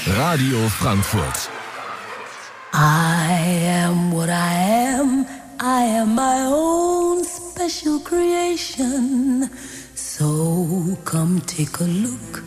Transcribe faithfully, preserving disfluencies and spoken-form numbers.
Radio Frankfurt. I am what I am. I am my own special creation. So come take a look